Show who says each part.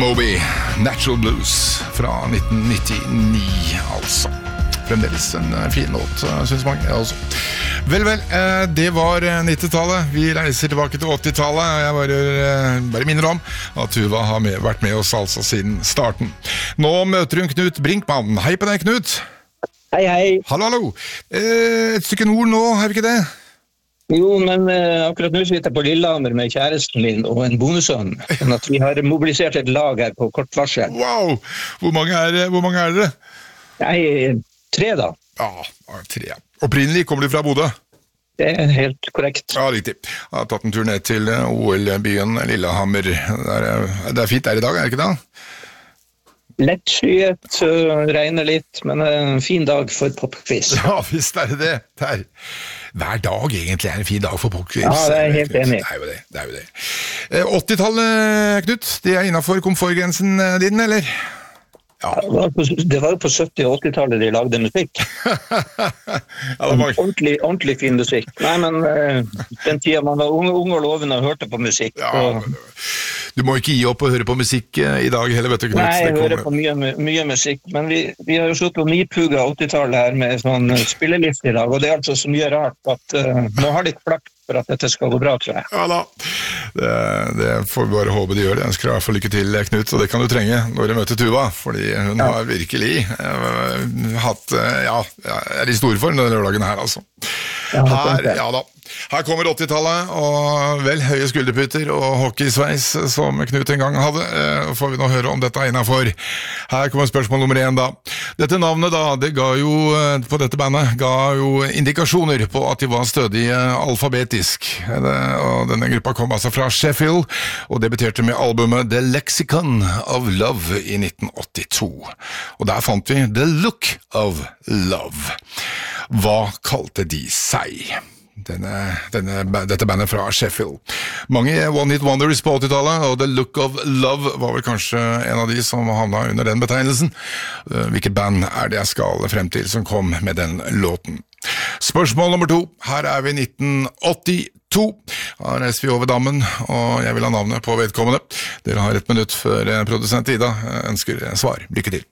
Speaker 1: Moby, Natural Blues fra 1999 altså. Fremdeles en fin låt, synes mange altså. Vel, det var 90-tallet. Vi reiser tilbake til 80-tallet. Jeg bare minner om at Tuva har vært med oss altså siden starten. Nå møter hun Knut Brinkmann. Hei på deg, Knut.
Speaker 2: Hei, hei.
Speaker 1: Hallo. Et stykke nord nå, er vi ikke det?
Speaker 2: Jo, men akkurat nå sitter jeg på Lillehammer med kjæresten min og en bonussønn. Sånn at vi har mobilisert et lag her på kort varsel.
Speaker 1: Wow! Hvor mange er dere?
Speaker 2: Jeg 3 da.
Speaker 1: Ja, 3. Opprinnelig kommer du fra Bodø?
Speaker 2: Det er helt korrekt.
Speaker 1: Ja, riktig. Jeg har tatt en tur ned til OL-byen Lillehammer. Det er fint der i dag, er det ikke det?
Speaker 2: Lettskyet, regner litt, men en fin dag for popquiz.
Speaker 1: Ja, visst er det det. Hver dag egentlig er en fin dag for popquiz.
Speaker 2: Ja, det er helt enig.
Speaker 1: Det er jo det. 80-tallet, Knut, det er innenfor komfortgrensen din, eller? Ja.
Speaker 2: Det var jo på 70- og 80-tallet de lagde musikk.
Speaker 1: Ja,
Speaker 2: ordentlig fin musikk. Nei, men den tiden man var ung og lovende og hørte på musikk.
Speaker 1: Ja, du må ikke gi opp å høre på musikk i dag heller, vet du, Knut.
Speaker 2: Nei, jeg hører på mye musikk, men vi har jo slått på nipuga 80-tallet her med sånn spilleliste i dag, og det er altså så mye rart at nå har de flakt for at dette skal gå bra, tror jeg.
Speaker 1: Ja da, det får vi bare håpe de gjør det. Jeg ønsker deg i hvert fall lykke til, Knut, og det kan du trenge når du møter Tuva, fordi hun har virkelig er i stor form denne lørdagen her, altså. Her kommer 80-tallet, og vel høye skulderputer og hockeysveis som Knut en gang hadde. Får vi nå høre om dette innenfor. Her kommer spørsmål nummer 1 da. Dette navnet da, det ga jo, på dette bandet, ga jo indikasjoner på at de var stødige alfabetisk. Og denne gruppa kom altså fra Sheffield, og debuterte med albumet The Lexicon of Love i 1982. Og der fant vi The Look of Love. Hva kalte de seg? Dette bandet fra Sheffield. Mange One Hit Wonders på 80-tallet, og The Look of Love var vel kanskje en av de som havnet under den betegnelsen. Hvilket band er det jeg skal frem til som kom med den låten? Spørsmål nummer 2. Her er vi 1982. Her reiser vi over dammen, og jeg vil ha navnet på vedkommende. Dere har 1 minutt før produsent Ida ønsker svar. Lykke til.